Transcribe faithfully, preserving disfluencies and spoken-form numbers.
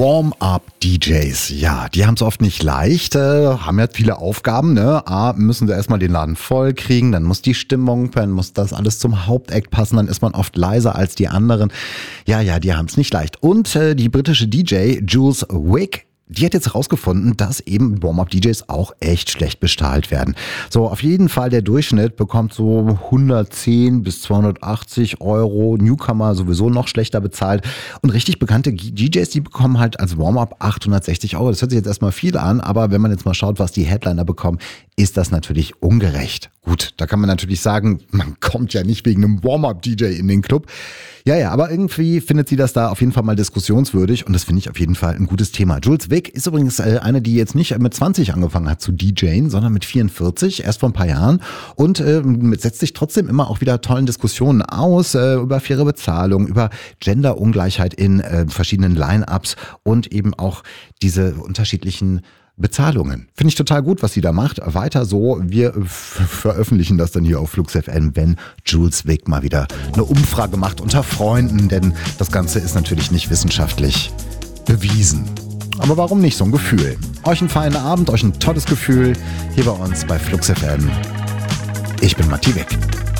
Warm-up-D Js, ja, die haben es oft nicht leicht, äh, haben ja viele Aufgaben, ne? A, müssen sie erstmal den Laden voll kriegen, dann muss die Stimmung, dann muss das alles zum Hauptact passen, dann ist man oft leiser als die anderen. Ja, ja, die haben es nicht leicht. Und äh, die britische D J Jules Wick, die hat jetzt herausgefunden, dass eben Warm-up-D Js auch echt schlecht bezahlt werden. So, auf jeden Fall der Durchschnitt bekommt so hundertzehn bis zweihundertachtzig Euro. Newcomer sowieso noch schlechter bezahlt. Und richtig bekannte D Js, die bekommen halt als Warm-up achthundertsechzig Euro. Das hört sich jetzt erstmal viel an, aber wenn man jetzt mal schaut, was die Headliner bekommen, ist das natürlich ungerecht. Gut, da kann man natürlich sagen, man kommt ja nicht wegen einem Warm-up-D J in den Club. Ja, ja, aber irgendwie findet sie das da auf jeden Fall mal diskussionswürdig und das finde ich auf jeden Fall ein gutes Thema. Jules Wick ist übrigens eine, die jetzt nicht mit zwanzig angefangen hat zu D Jen, sondern mit vierundvierzig, erst vor ein paar Jahren und äh, setzt sich trotzdem immer auch wieder tollen Diskussionen aus äh, über faire Bezahlung, über Genderungleichheit in äh, verschiedenen Line-Ups und eben auch diese unterschiedlichen Bezahlungen. Finde ich total gut, was sie da macht. Weiter so. Wir f- veröffentlichen das dann hier auf Flux F M, wenn Jules Wick mal wieder eine Umfrage macht unter Freunden, denn das Ganze ist natürlich nicht wissenschaftlich bewiesen. Aber warum nicht so ein Gefühl? Euch einen feinen Abend, euch ein tolles Gefühl hier bei uns bei Flux F M. Ich bin Matti Wick.